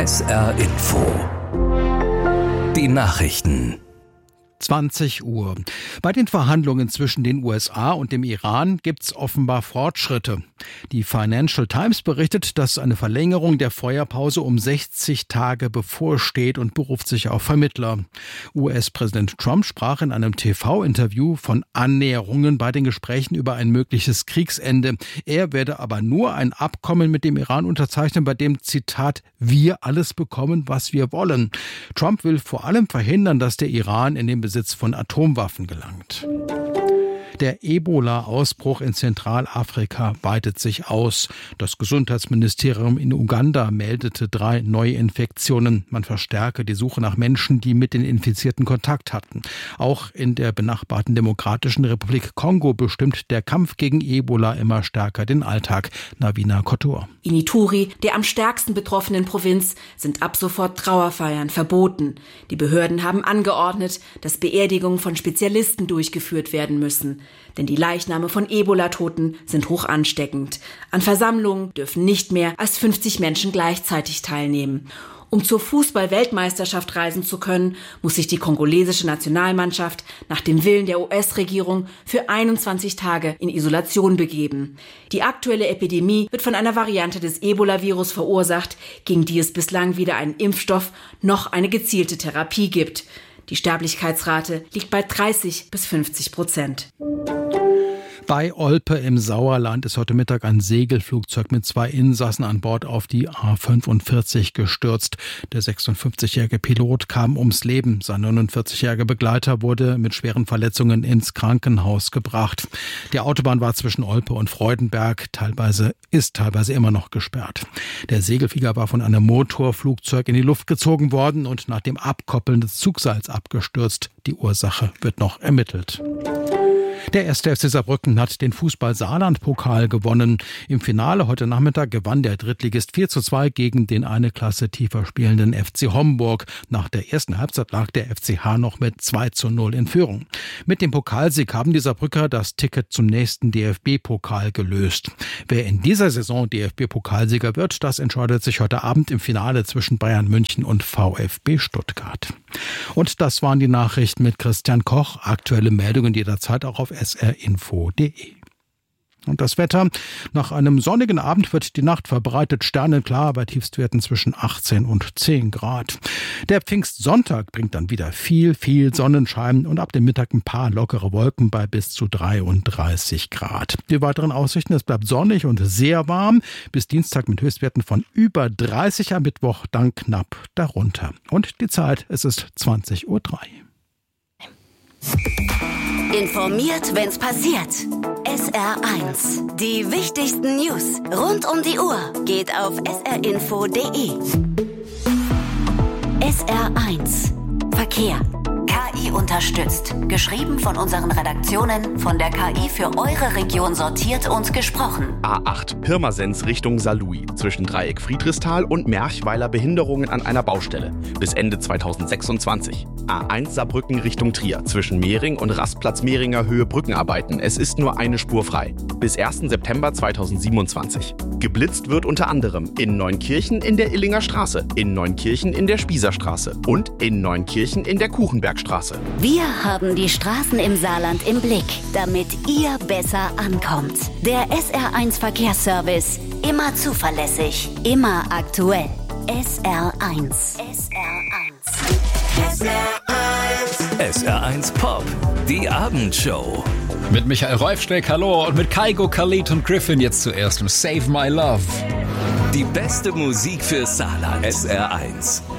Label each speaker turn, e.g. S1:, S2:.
S1: SR Info. Die Nachrichten.
S2: 20 Uhr. Bei den Verhandlungen zwischen den USA und dem Iran gibt's offenbar Fortschritte. Die Financial Times berichtet, dass eine Verlängerung der Feuerpause um 60 Tage bevorsteht und beruft sich auf Vermittler. US-Präsident Trump sprach in einem TV-Interview von Annäherungen bei den Gesprächen über ein mögliches Kriegsende. Er werde aber nur ein Abkommen mit dem Iran unterzeichnen, bei dem, Zitat, wir alles bekommen, was wir wollen. Trump will vor allem verhindern, dass der Iran in den Besitz von Atomwaffen gelangt. Der Ebola-Ausbruch in Zentralafrika weitet sich aus. Das Gesundheitsministerium in Uganda meldete 3 Neuinfektionen. Man verstärke die Suche nach Menschen, die mit den Infizierten Kontakt hatten. Auch in der benachbarten Demokratischen Republik Kongo bestimmt der Kampf gegen Ebola immer stärker den Alltag. Navina Kotur.
S3: In Ituri, der am stärksten betroffenen Provinz, sind ab sofort Trauerfeiern verboten. Die Behörden haben angeordnet, dass Beerdigungen von Spezialisten durchgeführt werden müssen. Denn die Leichname von Ebola-Toten sind hoch ansteckend. An Versammlungen dürfen nicht mehr als 50 Menschen gleichzeitig teilnehmen. Um zur Fußball-Weltmeisterschaft reisen zu können, muss sich die kongolesische Nationalmannschaft nach dem Willen der US-Regierung für 21 Tage in Isolation begeben. Die aktuelle Epidemie wird von einer Variante des Ebola-Virus verursacht, gegen die es bislang weder einen Impfstoff noch eine gezielte Therapie gibt. Die Sterblichkeitsrate liegt bei 30-50%.
S2: Bei Olpe im Sauerland ist heute Mittag ein Segelflugzeug mit 2 Insassen an Bord auf die A45 gestürzt. Der 56-jährige Pilot kam ums Leben. Sein 49-jähriger Begleiter wurde mit schweren Verletzungen ins Krankenhaus gebracht. Die Autobahn war zwischen Olpe und Freudenberg teilweise immer noch gesperrt. Der Segelflieger war von einem Motorflugzeug in die Luft gezogen worden und nach dem Abkoppeln des Zugseils abgestürzt. Die Ursache wird noch ermittelt. Der 1. FC Saarbrücken hat den Fußball-Saarland-Pokal gewonnen. Im Finale heute Nachmittag gewann der Drittligist 4:2 gegen den eine Klasse tiefer spielenden FC Homburg. Nach der ersten Halbzeit lag der FCH noch mit 2:0 in Führung. Mit dem Pokalsieg haben die Saarbrücker das Ticket zum nächsten DFB-Pokal gelöst. Wer in dieser Saison DFB-Pokalsieger wird, das entscheidet sich heute Abend im Finale zwischen Bayern München und VfB Stuttgart. Und das waren die Nachrichten mit Christian Koch. Aktuelle Meldungen jederzeit auch auf srinfo.de. Und das Wetter. Nach einem sonnigen Abend wird die Nacht verbreitet sternenklar bei Tiefstwerten zwischen 18 und 10 Grad. Der Pfingstsonntag bringt dann wieder viel Sonnenschein und ab dem Mittag ein paar lockere Wolken bei bis zu 33 Grad. Die weiteren Aussichten: Es bleibt sonnig und sehr warm. Bis Dienstag mit Höchstwerten von über 30, am Mittwoch dann knapp darunter. Und die Zeit, es ist 20:03 Uhr.
S4: Informiert, wenn's passiert. SR1. Die wichtigsten News rund um die Uhr geht auf srinfo.de. SR1. Verkehr. KI unterstützt. Geschrieben von unseren Redaktionen, von der KI für eure Region sortiert und gesprochen.
S5: A8 Pirmasens Richtung Saarlouis. Zwischen Dreieck Friedrichsthal und Merchweiler Behinderungen an einer Baustelle. Bis Ende 2026. A1 Saarbrücken Richtung Trier. Zwischen Mehring und Rastplatz Mehringer Höhe Brückenarbeiten. Es ist nur eine Spur frei. Bis 1. September 2027. Geblitzt wird unter anderem in Neunkirchen in der Illinger Straße, in Neunkirchen in der Spießerstraße und in Neunkirchen in der Kuchenbergstraße.
S4: Wir haben die Straßen im Saarland im Blick, damit ihr besser ankommt. Der SR1 Verkehrsservice. Immer zuverlässig, immer aktuell. SR1. SR1.
S1: SR1 Pop, die Abendshow.
S6: Mit Michael Reufsteck, hallo, und mit Kaigo, Khalid und Griffin jetzt zuerst im Save My Love.
S1: Die beste Musik für Saarland. SR1.